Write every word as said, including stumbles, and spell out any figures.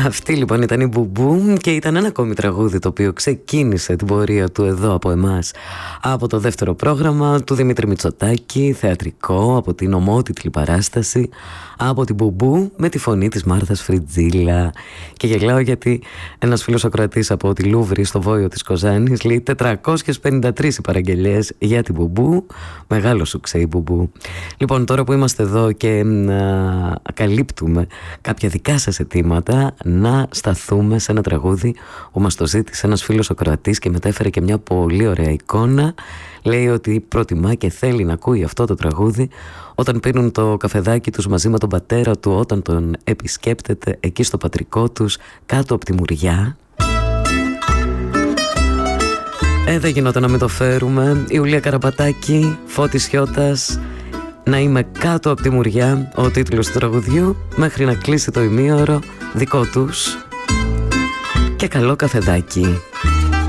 Αυτή λοιπόν ήταν η Μπουμπού και ήταν ένα ακόμη τραγούδι το οποίο ξεκίνησε την πορεία του εδώ από εμάς από το δεύτερο πρόγραμμα του Δημήτρη Μητσοτάκη, θεατρικό, από την ομότιτλη παράσταση, από την Μπουμπού με τη φωνή της Μάρθας Φριτζίλα. Και γελάω γιατί ένας φίλος ακροατής από τη Λούβρη στο Βόιο της Κοζάνης λέει τετρακόσιες πενήντα τρεις οι παραγγελίες για την Μπουμπού. Μεγάλο σουξέ η Μπουμπού. Λοιπόν, τώρα που είμαστε εδώ και α, καλύπτουμε κάποια δικά σας αιτήματα, να σταθούμε σε ένα τραγούδι που μας το ζήτησε ένας φίλος ακροατής και μετέφερε και μια πολύ ωραία εικόνα. Λέει ότι προτιμά και θέλει να ακούει αυτό το τραγούδι όταν πίνουν το καφεδάκι τους μαζί με τον πατέρα του, όταν τον επισκέπτεται εκεί στο πατρικό τους κάτω από τη Μουριά. Ε, δεν γινόταν να μην το φέρουμε. Ιουλία Καραπατάκη, Φώτης Χιώτας, να είμαι κάτω από τη Μουριά, ο τίτλος του τραγουδιού, μέχρι να κλείσει το ημίωρο, δικό τους. Και καλό καφεδάκι.